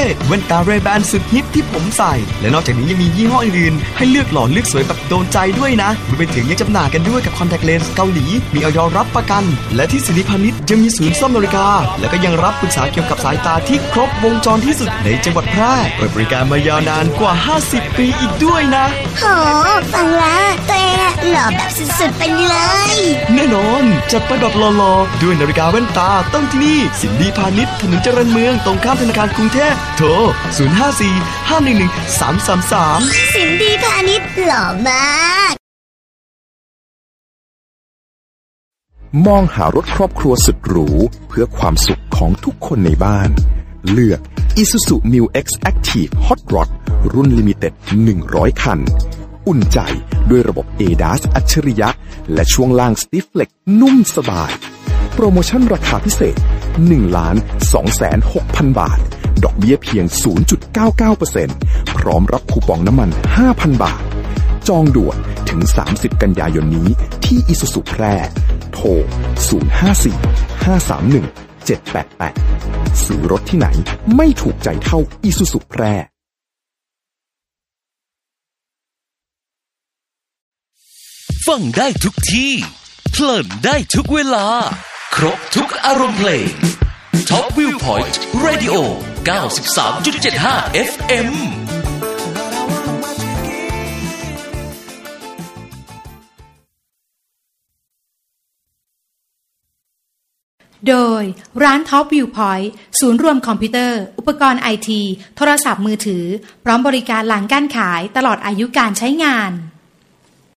แว่นตา Ray-Ban สุดฮิตที่ผมใส่และนอกจากนี้ยังมียี่ห้ออื่นๆให้เลือกหล่อเลือกสวยแบบโดนใจด้วยนะรวมไปถึงยังจำหน่ายกันด้วยกับคอนแทคเลนส์เกาหลีมีออยรับประกันและที่สิริพานิชยังมีศูนย์ซ่อมนาฬิกาและก็ยังรับปรึกษาเกี่ยวกับสายตาที่ครบวงจรที่สุดในจังหวัดแพร่เปิดบริการมายาวนานกว่า50 ปีอีกด้วยนะโหฟังแล้วตัวเองหล่อแบบสุดๆไปเลยแน่นอนจัดไปแบบหล่อๆด้วยนาฬิกาแว่นตาต้องที่นี่สิริพานิชถนนเจริญเมืองตรงข้ามธนาคารกรุงเทพโทร054-511-333 สิริพานิชหล่อมากมองหารถครอบครัวสุดหรูเพื่อความสุขของทุกคนในบ้านเลือก Isuzu New X Active Hot Rod รุ่นลิมิเต็ด100 คันอุ่นใจด้วยระบบ ADAS อัจฉริยะและช่วงล่าง Stiff Flex นุ่มสบายโปรโมชั่นราคาพิเศษ 1,260,000 บาทดอกเบี้ยเพียง 0.99% พร้อมรับคูปองน้ำมัน 5,000 บาทจองด่วนถึง30 กันยายนนี้ที่ Isuzu แพร่โทร 054-531-788 ซื้อรถที่ไหนไม่ถูกใจเท่า Isuzu แพร่ฟังได้ทุกที่เพลินได้ทุกเวลาครบทุกอารมณ์เพลง Top Viewpoint Radio 93.75 FM โดยร้าน Top Viewpoint ศูนย์รวมคอมพิวเตอร์อุปกรณ์ไอทีโทรศัพท์มือถือพร้อมบริการหลังการขายตลอดอายุการใช้งาน